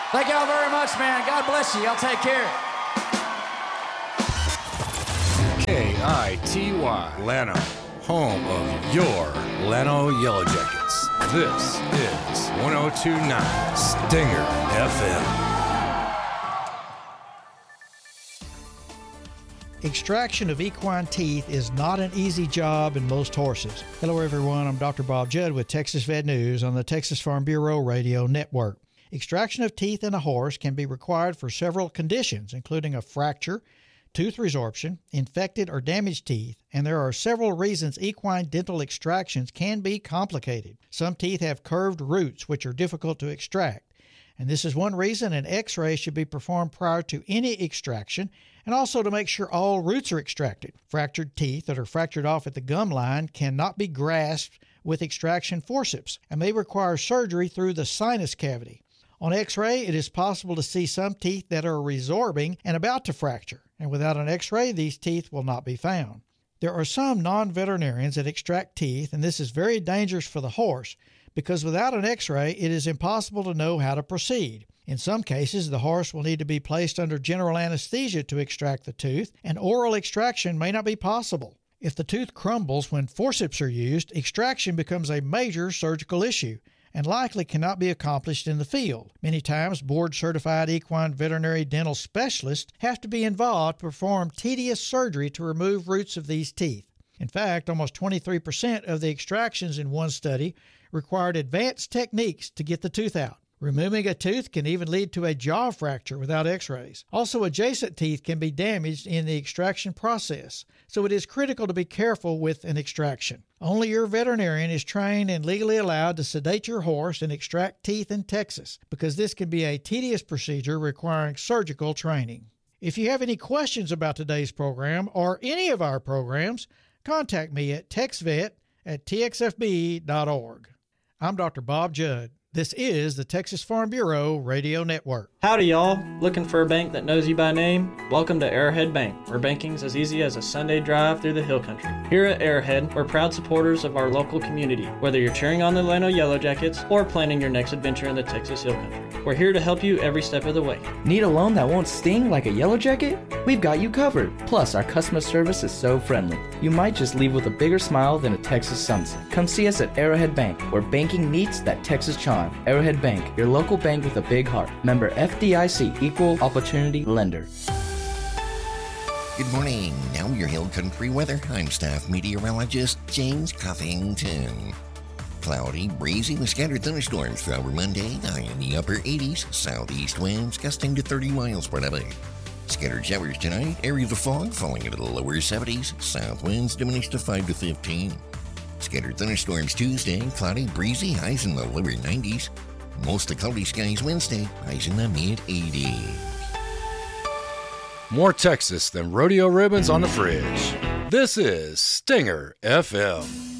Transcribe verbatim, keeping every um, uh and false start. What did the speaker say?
Thank y'all very much, man. God bless you. Y'all take care. K I T Y, Llano, home of your Llano Yellow Jackets. This is one oh two point nine Stinger F M. Extraction of equine teeth is not an easy job in most horses. Hello everyone, I'm Doctor Bob Judd with Texas Vet News on the Texas Farm Bureau Radio Network. Extraction of teeth in a horse can be required for several conditions, including a fracture, tooth resorption, infected or damaged teeth, and there are several reasons equine dental extractions can be complicated. Some teeth have curved roots which are difficult to extract, and this is one reason an x-ray should be performed prior to any extraction, and also to make sure all roots are extracted. Fractured teeth that are fractured off at the gum line cannot be grasped with extraction forceps and may require surgery through the sinus cavity. On x-ray, it is possible to see some teeth that are resorbing and about to fracture, and without an x-ray, these teeth will not be found. There are some non-veterinarians that extract teeth, and this is very dangerous for the horse because without an x-ray, it is impossible to know how to proceed. In some cases, the horse will need to be placed under general anesthesia to extract the tooth, and oral extraction may not be possible. If the tooth crumbles when forceps are used, extraction becomes a major surgical issue and likely cannot be accomplished in the field. Many times, board-certified equine veterinary dental specialists have to be involved to perform tedious surgery to remove roots of these teeth. In fact, almost twenty-three percent of the extractions in one study required advanced techniques to get the tooth out. Removing a tooth can even lead to a jaw fracture without x-rays. Also, adjacent teeth can be damaged in the extraction process, so it is critical to be careful with an extraction. Only your veterinarian is trained and legally allowed to sedate your horse and extract teeth in Texas, because this can be a tedious procedure requiring surgical training. If you have any questions about today's program or any of our programs, contact me at texvet at t x f b dot org. I'm Doctor Bob Judd. This is the Texas Farm Bureau Radio Network. Howdy, y'all. Looking for a bank that knows you by name? Welcome to Arrowhead Bank, where banking's as easy as a Sunday drive through the hill country. Here at Arrowhead, we're proud supporters of our local community, whether you're cheering on the Llano Yellow Jackets or planning your next adventure in the Texas hill country. We're here to help you every step of the way. Need a loan that won't sting like a Yellow Jacket? We've got you covered. Plus, our customer service is so friendly. You might just leave with a bigger smile than a Texas sunset. Come see us at Arrowhead Bank, where banking meets that Texas charm. Arrowhead Bank, your local bank with a big heart. Member F D I C, Equal Opportunity Lender. Good morning. Now your Hill Country weather. I'm staff meteorologist James Cuffington. Cloudy, breezy with scattered thunderstorms for our Monday. High in the upper eighties. Southeast winds gusting to thirty miles per hour. Scattered showers tonight. Areas of fog falling into the lower seventies. South winds diminish to five to fifteen. Scattered thunderstorms Tuesday. Cloudy, breezy. Highs in the lower nineties. Mostly cloudy skies Wednesday. Highs in the mid eighties. More Texas than rodeo ribbons on the fridge. This is Stinger F M.